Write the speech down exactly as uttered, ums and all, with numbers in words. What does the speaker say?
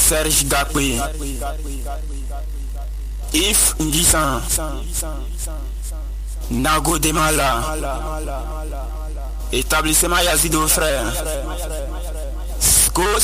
Serge Gakwe, If Ngisan, Nago Demala, Établissement Yazido Frère, Sko